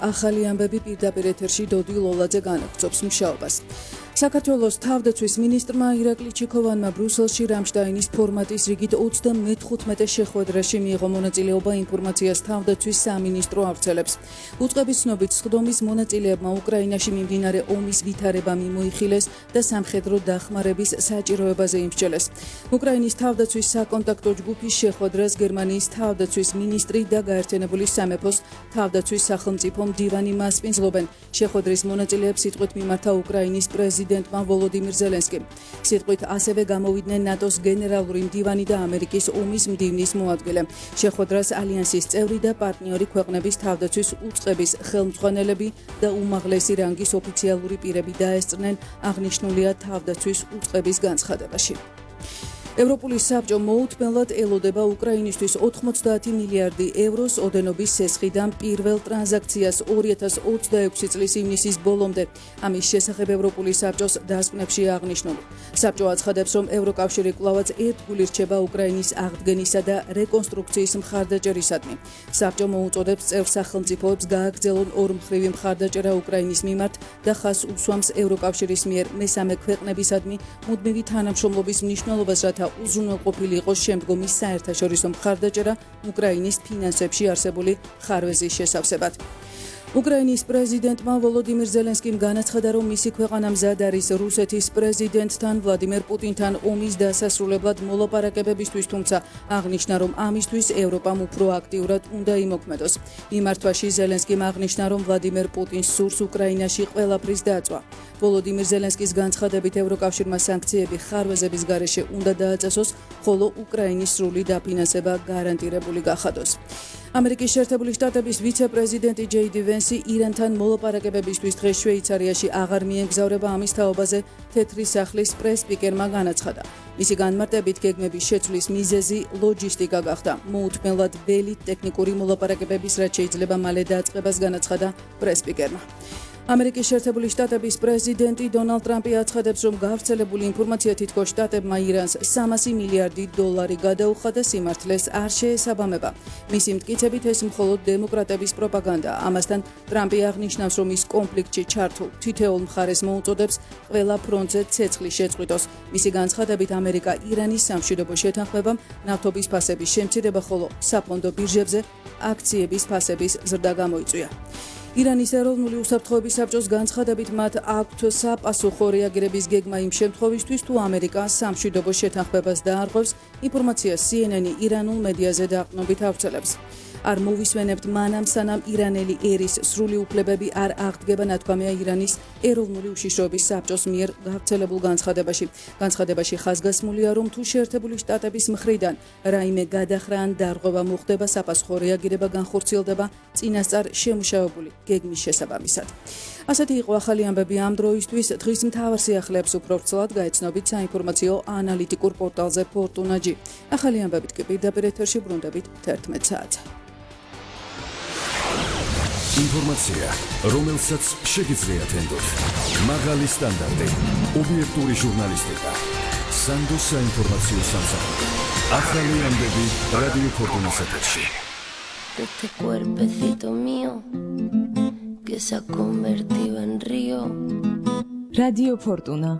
ახალი ამბები პირდაპირ ეთერში დოდი ლოლაძე განაგრძობს მუშაობას. საქართველოს თავდაცვის მინისტრმა ირაკლი ჩიქოვანმა ბრუსელში რამშტაინის ფორმატის რიგით 35 შეხვედრაში მიიღო მონაწილეობა ინფორმაციას თავდაცვის სამინისტრო ავრცელებს. უწყების ცნობით სხდომის მონაწილეებმა უკრაინაში მიმდინარე ომის ვითარება მიმოიხილეს და სამხედრო დახმარების საჭიროებაზე იმსჯელეს. უკრაინის თავდაცვის საკონტაქტო ჯგუფის შეხვედრას გერმანიის თავდაცვის მინისტრი და გაერთიანებული სამეფოს თავდაცვის სახელმწიფო მდივანი მასპინძლობენ. შეხვედრის მონაწილეებს სიტყვით მიმართა უკრაინის პრეზიდენტმა ვოლოდიმირ ზელენსკიმ. სიტყვით ასევე გამოვიდნენ ნატოს გენერალური მდივანი და ამერიკის ომის მდივნის მოადგილე. შეხვედრას ალიანსის წევრი და პარტნიორი ქვეყნების თავდაცვის უწყების ხელმძღვანელები და უმაღლესი რანგის ოფიციალური პირები დაესწრნენ, აღნიშნულია თავდაცვის უწყების განცხადებაში. ევროპული საბჭო მოუთმელად ელოდება უკრაინისთვის 90 მილიარდი ევროს ოდენობის სესხიდან პირველ ტრანზაქციას 2026 წლის ივნისის ბოლომდე. ამის შესახებ ევროპული საბჭოს დასკვნებში აღნიშნული. საბჭო აცხადებს, რომ ევროკავშირი კვლავაც ერთგული რჩება უკრაინის აღდგენისა და რეკონსტრუქციის მხარდაჭერისადმი. საბჭო მოუწოდებს წევრ სახელმწიფოებს გააგრძელონ ორმხრივი მხარდაჭერა უკრაინის მიმართ და ხაზს უსვამს ევროკავშირის მიერ მესამე ქვეყნებისადმი მუდმივი თანამშრომლობის მნიშვნელობას, რათა უზრუნველყოფილი იყოს შემდგომი საერთაშორისო მხარდაჭერა უკრაინის ფინანსებში არსებული ხარვეზის შესავსებად. უკრაინის პრეზიდენტმა ვოლოდიმირ ზელენსკიმ განაცხადა, რომ მისი ქვეყანა მზად არის რუსეთის პრეზიდენტთან ვლადიმერ პუტინთან ომის დასასრულებლად მოლაპარაკებებისთვის, თუმცა აღნიშნა, რომ ამისთვის ევროპამ უფრო აქტიურად უნდა იმოქმედოს. მიმართვაში ზელენსკიმ აღნიშნა, რომ ვლადიმერ პუტინს სურს უკრაინაში ყველაფრის დაწვა. ვოლოდიმირ ზელენსკის განცხადებით ევროკავშირმა სანქციები ხარვეზების გარეშე უნდა დააწესოს, ხოლო უკრაინის სრული დაფინანსება გარანტირებული გახადოს. ამერიკის შეერთებული შტატების ვიცე-პრეზიდენტი ჯეიდი ვენსი ირანთან მოლაპარაკებებისთვის დღეს შვეიცარიაში აღარ მიემგზავრება. ამის თაობაზე თეთრი სახლის პრეს-სპიკერმა განაცხადა. მისი განმარტებით გეგმების შეცვლის მიზეზი ლოჯისტიკა გახდა. მოუთმელად ველით ტექნიკური მოლაპარაკებების რაც შეიძლება მალე დაწყებას განაცხადა პრეს-სპიკერმა. ამერიკის შეერთებული შტატების პრეზიდენტი დონალდ ტრამპი აცხადებს, რომ გავრცელებული ინფორმაცია თითქოს შტატებმა ირანს 300 მილიარდი დოლარი გადაუხადა სიმართლეს არ შეესაბამება. მისი მტკიცებით ეს მხოლოდ დემოკრატების პროპაგანდაა. ამასთან ტრამპი აღნიშნავს, რომ ის კონფლიქტში ჩართულ თითოეულ მხარეს მოუწოდებს ყველა ფრონტზე ცეცხლი შეწყვიტოს. მისი განცხადებით ამერიკა ირანის სამშვიდობო შეთანხმებამ ნავთობის ფასების შემცირება, ხოლო საფონდო ბირჟებზე აქციების ფასების ზრდა გამოიწვია. ირანის ეროვნული უსაფრთხოების საბჭოს განცხადებით მათ აქვთ საპასუხო რეაგირების გეგმა იმ შემთხვევისთვის, თუ ამერიკა სამშვიდობო შეთანხმებას დაარღვევს, ინფორმაციას CNN ირანულ მედიაზე დაყრდნობით ავრცელებს. არ მოვისვენებთ მანამ, სანამ ირანელი ერის სრული უფლებები არ აღდგება, ნათქვამია ირანის ეროვნული უშიშროების საბჭოს მიერ გავრცელებულ განცხადებაში. განცხადებაში ხაზგასმულია, რომ თუ შეერთებული შტატების მხრიდან რაიმე გადახრა ან დარღვევა მოხდება, საპასუხო რეაგირება განხორციელდება წინასწარ შემუშავებული გეგმის შესაბამისად. ასეთი იყო ახალი ამბები ამ დროისთვის. დღის მთავარ სიახლეებს უფრო ვრცლად გაეცნობით საინფორმაციო ანალიტიკურ პორტალზე ფორტუნაჯი. ახალი ამბებით კი პირდაპირ ეთერში ბრუნდებით 11 საათზე. ინფორმაცია, რომელსაც შეგიძლიათ ენდოთ. მაღალი სტანდარტი, ობიექტური ჟურნალისტიკა, სანდოს საინფორმაციო სამსახური. ახალი ამბები რადიო ფორტუნას ეთერში. Este cuerpecito mío que se ha convertido en río. Radio Fortuna.